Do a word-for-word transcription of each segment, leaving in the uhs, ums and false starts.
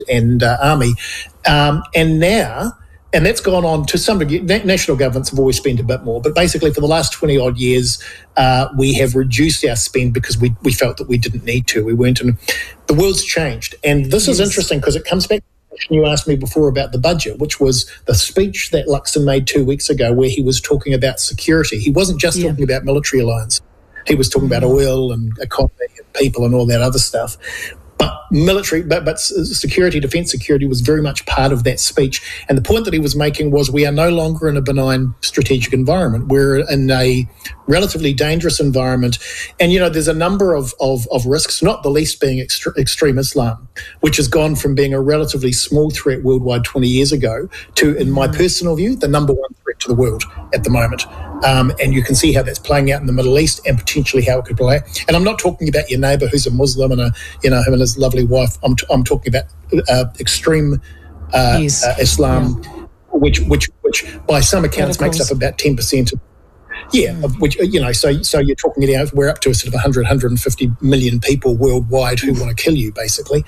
and uh, army. Um, and now, and that's gone on to some degree, national governments have always spent a bit more, but basically for the last twenty odd years, uh, we have reduced our spend because we, we felt that we didn't need to. We weren't in, the world's changed. And this yes. is interesting because it comes back to the question you asked me before about the budget, which was the speech that Luxon made two weeks ago where he was talking about security. He wasn't just yeah. talking about military alliance. He was talking about oil and economy and people and all that other stuff. But military, but, but security, defence security was very much part of that speech. And the point that he was making was we are no longer in a benign strategic environment. We're in a relatively dangerous environment. And, you know, there's a number of, of, of risks, not the least being extre- extreme Islam, which has gone from being a relatively small threat worldwide twenty years ago to, in my personal view, the number one threat to the world at the moment. Um, and you can see how that's playing out in the Middle East and potentially how it could play out. And I'm not talking about your neighbour who's a Muslim and a, you know, him and his lovely wife. I'm, t- I'm talking about uh, extreme uh, yes. uh, Islam, yeah. which, which, which by some accounts makes up about ten percent. Of, yeah, mm. of which, you know, so so you're talking about we're up to a sort of one hundred, one hundred fifty million people worldwide who want to kill you, basically.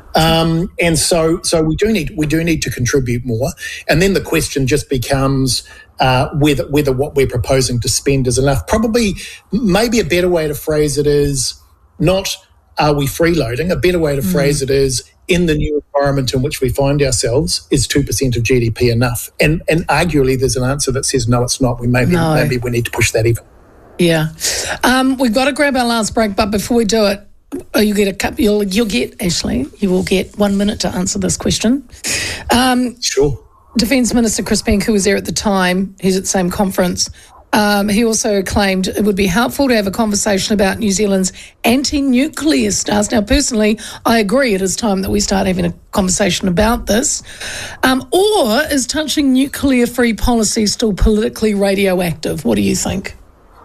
Um, and so, so we do need we do need to contribute more. And then the question just becomes uh, whether whether what we're proposing to spend is enough. Probably, maybe a better way to phrase it is not are we freeloading. A better way to phrase mm. it is in the new environment in which we find ourselves, is two percent of G D P enough? And and arguably, there's an answer that says no, it's not. We maybe no. maybe we need to push that even. Yeah, um, we've got to grab our last break, but before we do it. Oh, you get a cup. You'll you'll get Ashley. You will get one minute to answer this question. Um, sure. Defence Minister Chris Penk, who was there at the time, he's at the same conference. Um, he also claimed it would be helpful to have a conversation about New Zealand's anti-nuclear stance. Now, personally, I agree. It is time that we start having a conversation about this. Um, or is touching nuclear-free policy still politically radioactive? What do you think?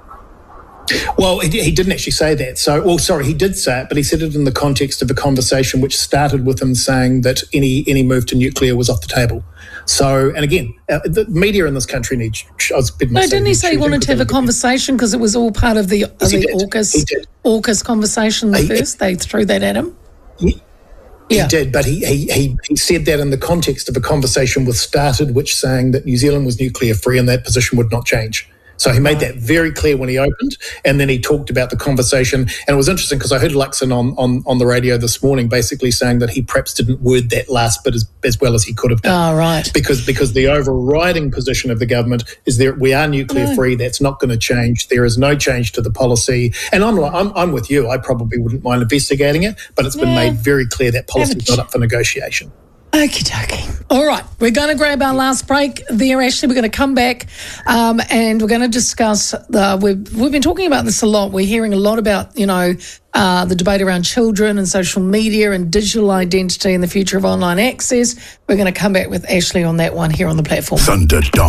Well, he, he didn't actually say that. So, well, sorry, he did say it, but he said it in the context of a conversation which started with him saying that any any move to nuclear was off the table. So, and again, uh, the media in this country needs. I was a bit no, didn't he say he wanted to have a conversation because it was all part of the, yes, the AUKUS, AUKUS conversation he, first? They threw that at him? He, yeah. He did, but he, he he he said that in the context of a conversation with Started, which saying that New Zealand was nuclear free and that position would not change. So he made that very clear when he opened, and then he talked about the conversation. And it was interesting because I heard Luxon on, on, on the radio this morning basically saying that he perhaps didn't word that last bit as, as well as he could have done. Oh, right. Because because the overriding position of the government is that we are nuclear no. free. That's not going to change. There is no change to the policy. And I'm I'm, I'm with you. I probably wouldn't mind investigating it, but it's been yeah. made very clear that policy is not up for negotiation. Okie dokie. All right, we're going to grab our last break there, Ashley. We're going to come back um, and we're going to discuss, the, we've, we've been talking about this a lot. We're hearing a lot about, you know, uh, the debate around children and social media and digital identity and the future of online access. We're going to come back with Ashley on that one here on the platform. Thunder Dawn.